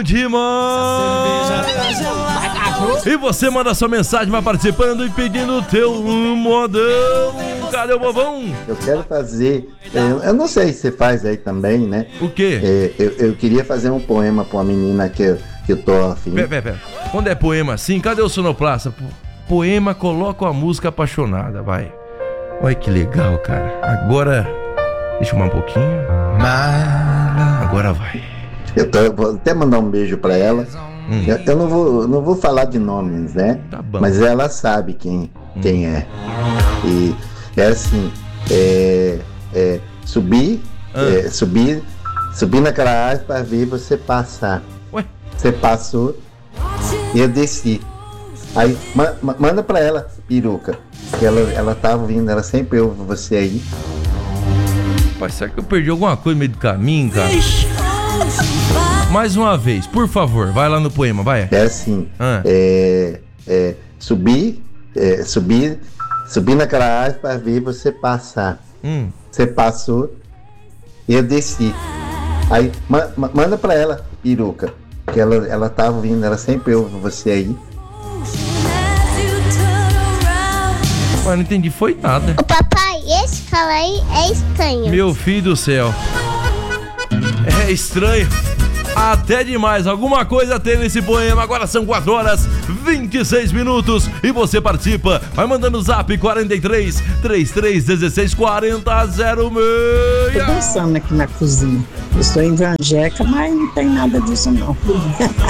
Demais! E você manda sua mensagem, vai participando e pedindo o teu modão. Cadê o bobão? Eu quero fazer, eu não sei se você faz aí também, né? O quê? Eu queria fazer um poema pra uma menina que eu tô afim. Pera. Quando é poema assim, cadê o sonoplasta? Poema, coloca a música apaixonada, vai. Olha que legal, cara. Agora, deixa eu fumar um pouquinho. Agora vai. Vou até mandar um beijo pra ela. Eu não vou falar de nomes, né? Tá bom. Mas ela sabe quem é. E é assim, subir naquela árvore pra ver você passar. Ué? Você passou e eu desci. Aí manda pra ela, peruca. Que ela tava ouvindo, ela sempre ouve você aí. Pai, será que eu perdi alguma coisa no meio do caminho, cara? Mais uma vez, por favor, vai lá no poema, vai. É assim, subir naquela árvore pra ver você passar. Você passou e eu desci. Aí manda pra ela, peruca. Que ela tava ouvindo, ela sempre ouve você aí. Mas não entendi, foi nada. O papai, esse cara aí é estranho. Meu filho do céu. É estranho. Até demais, alguma coisa tem nesse poema. Agora são 4h26 e você participa. Vai mandando o zap 43 3316 4006. Tô dançando aqui na cozinha. Eu sou evangélica, mas não tem nada disso não.